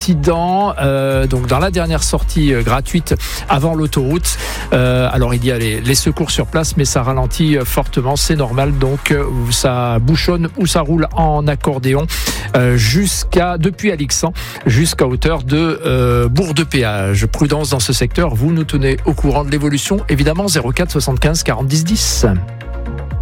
accident donc dans la dernière sortie gratuite avant l'autoroute. Alors il y a les secours sur place, mais ça ralentit fortement, c'est normal. Donc ça bouchonne ou ça roule en accordéon depuis Alixan jusqu'à hauteur de Bourg-de-Péage. Prudence dans ce secteur, vous nous tenez au courant de l'évolution, évidemment. 04 75 40 10 10.